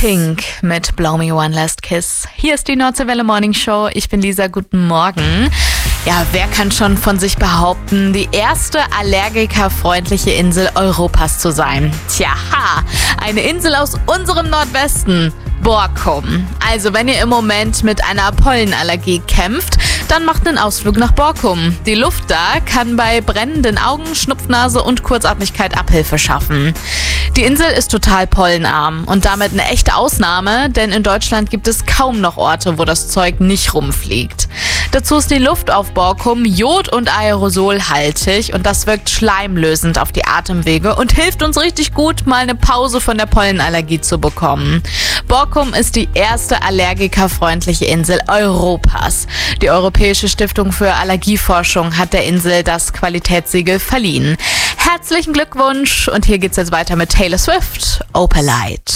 Pink mit Blow Me One Last Kiss. Hier ist die Nordseewelle Morning Show. Ich bin Lisa, guten Morgen. Ja, wer kann schon von sich behaupten, die erste allergikerfreundliche Insel Europas zu sein? Tja, eine Insel aus unserem Nordwesten. Borkum. Also wenn ihr im Moment mit einer Pollenallergie kämpft, dann macht einen Ausflug nach Borkum. Die Luft da kann bei brennenden Augen, Schnupfnase und Kurzatmigkeit Abhilfe schaffen. Die Insel ist total pollenarm und damit eine echte Ausnahme, denn in Deutschland gibt es kaum noch Orte, wo das Zeug nicht rumfliegt. Dazu ist die Luft auf Borkum jod- und aerosolhaltig und das wirkt schleimlösend auf die Atemwege und hilft uns richtig gut, mal eine Pause von der Pollenallergie zu bekommen. Borkum ist die erste allergikerfreundliche Insel Europas. Die Europäische Stiftung für Allergieforschung hat der Insel das Qualitätssiegel verliehen. Herzlichen Glückwunsch und hier geht's jetzt weiter mit Taylor Swift, Opalite.